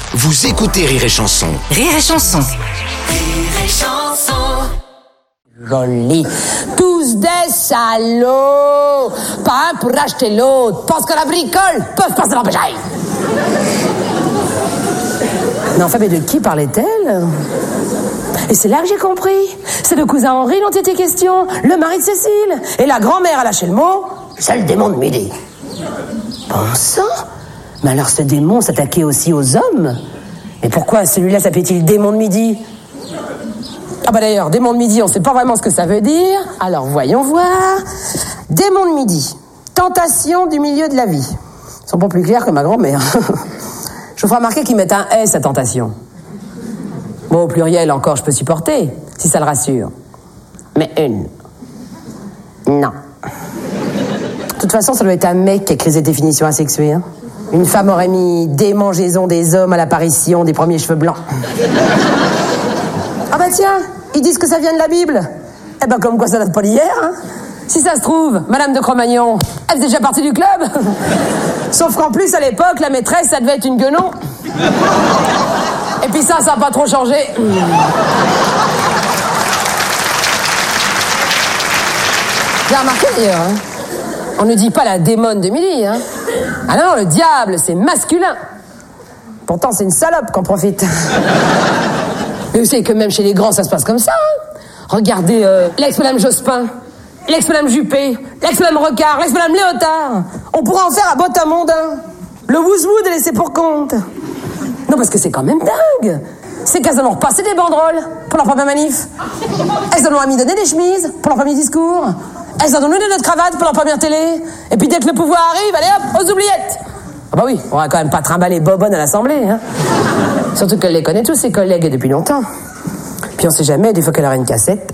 Vous écoutez Rire et Chanson. Rire et Chanson. Rire et Chanson. Joli. Tous des salauds. Pas un pour acheter l'autre. Pense que la bricole peuvent passer l'empêcher. Mais enfin, mais de qui parlait-elle? Et c'est là que j'ai compris. C'est le cousin Henri dont il était question, le mari de Cécile. Et la grand-mère a lâché le mot, c'est le démon de midi. Bon sang. Mais alors ce démon s'attaquait aussi aux hommes? Mais pourquoi celui-là s'appelait-il démon de midi? Ah bah d'ailleurs, démon de midi, on sait pas vraiment ce que ça veut dire. Alors voyons voir. Démon de midi. Tentation du milieu de la vie. Ils sont pas plus clairs que ma grand-mère. Je vous ferai remarquer qu'ils mettent un S à tentation. Bon, au pluriel encore, je peux supporter, si ça le rassure. Mais une. Non. De toute façon, ça doit être un mec qui a créé cette définition asexuée. Hein. Une femme aurait mis démangeaison des hommes à l'apparition des premiers cheveux blancs. Ah bah tiens, ils disent que ça vient de la Bible. Eh ben comme quoi ça date pas d'hier, hein. Si ça se trouve, Madame de Cro-Magnon, elle est déjà partie du club. Sauf qu'en plus, à l'époque, la maîtresse, ça devait être une guenon. Et puis ça n'a pas trop changé. J'ai remarqué d'ailleurs, hein. On ne dit pas la démone de midi, hein. Ah non, le diable, c'est masculin. Pourtant, c'est une salope qu'on profite. Mais vous savez que même chez les grands, ça se passe comme ça, hein. Regardez l'ex-madame Jospin, l'ex-madame Juppé, l'ex-madame Recard, l'ex-madame Léotard. On pourra en faire à botte à mondain. Le wouzwoud est laissé pour compte. Non, parce que c'est quand même dingue. C'est qu'elles en ont repassé des banderoles pour leur première manif. Elles en ont mis donner des chemises pour leur premier discours. Elles en ont donné notre cravate pour leur première télé. Et puis dès que le pouvoir arrive, allez hop, aux oubliettes. Ah bah oui, on va quand même pas trimballer Bobonne à l'Assemblée, hein. Surtout qu'elle les connaît tous, ses collègues, depuis longtemps. Puis on sait jamais, des fois qu'elle aura une cassette.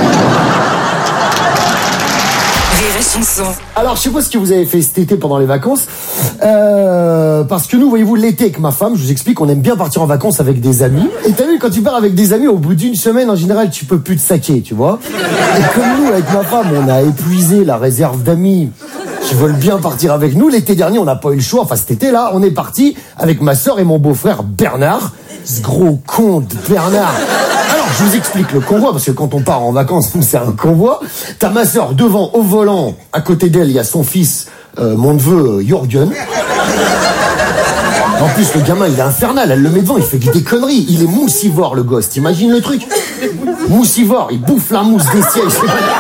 Alors, je sais pas ce que vous avez fait cet été pendant les vacances, parce que nous, voyez-vous, l'été avec ma femme, je vous explique, on aime bien partir en vacances avec des amis. Et t'as vu, quand tu pars avec des amis, au bout d'une semaine, en général, tu peux plus te saquer, tu vois. Et comme nous, avec ma femme, on a épuisé la réserve d'amis qui veulent bien partir avec nous. L'été dernier, on n'a pas eu le choix. Enfin, cet été-là, on est parti avec ma sœur et mon beau-frère Bernard. Ce gros con de Bernard. Alors, je vous explique le convoi, parce que quand on part en vacances, c'est un convoi. T'as ma sœur devant, au volant. À côté d'elle, il y a son fils, mon neveu, Jürgen. En plus, le gamin, il est infernal. Elle le met devant, il fait des conneries. Il est moussivore, le gosse. T'imagines le truc? Moussivore, il bouffe la mousse des sièges.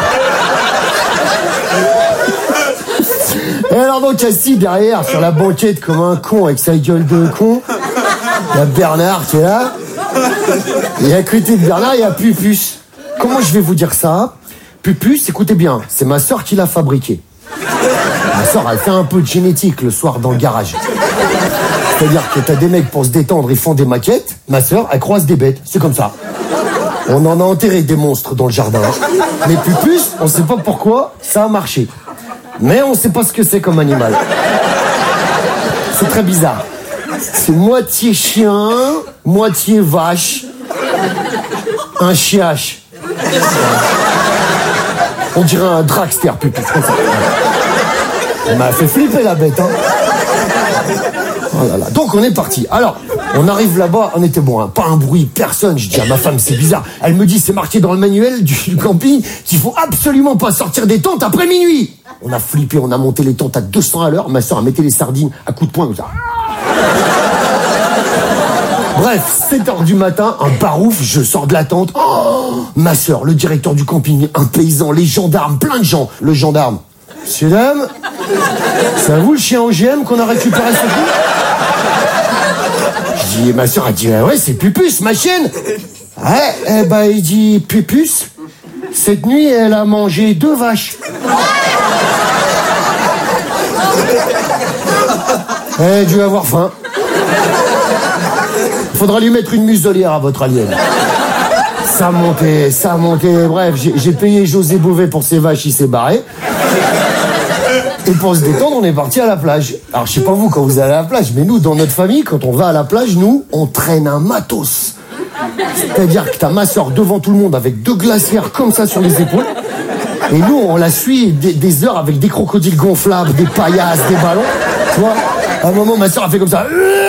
Et alors donc assis derrière sur la banquette comme un con avec sa gueule de con, il y a Bernard qui est là. Et à côté de Bernard, il y a Pupus. Comment je vais vous dire ça? Pupus, écoutez bien, c'est ma sœur qui l'a fabriqué. Ma sœur, elle fait un peu de génétique le soir dans le garage. C'est-à-dire que t'as des mecs pour se détendre, ils font des maquettes. Ma sœur, elle croise des bêtes, c'est comme ça. On en a enterré des monstres dans le jardin. Mais Pupus, on sait pas pourquoi, ça a marché. Mais on sait pas ce que c'est comme animal. C'est très bizarre. C'est moitié chien, moitié vache, un chiache. On dirait un dragster, Pupus. Elle m'a fait flipper la bête, hein. Oh là là. Donc on est parti. Alors, on arrive là-bas, on était bon, hein, pas un bruit, personne. Je dis à ma femme, c'est bizarre. Elle me dit, c'est marqué dans le manuel du camping qu'il faut absolument pas sortir des tentes après minuit. On a flippé, on a monté les tentes à 200 à l'heure. Ma soeur a metté les sardines à coups de poing comme ça. Bref, 7h du matin, un barouf, je sors de la tente. Oh, ma soeur, le directeur du camping, un paysan, les gendarmes, plein de gens. Le gendarme. Monsieur, dame, c'est à vous le chien OGM qu'on a récupéré ce coup? Je dis, ma soeur a dit, ouais, c'est Pupus, ma chienne. Ouais, eh ben, il dit, Pupus, cette nuit, elle a mangé 2 vaches. Elle a dû avoir faim. Faudra lui mettre une muselière à votre alien. Ça montait, bref, j'ai payé José Bové pour ses vaches, il s'est barré. Et pour se détendre, on est parti à la plage. Alors, je sais pas vous quand vous allez à la plage, mais nous, dans notre famille, quand on va à la plage, nous, on traîne un matos. C'est-à-dire que t'as ma soeur devant tout le monde avec 2 glacières comme ça sur les épaules. Et nous, on la suit des heures avec des crocodiles gonflables, des paillasses, des ballons. Tu vois, à un moment, ma soeur a fait comme ça.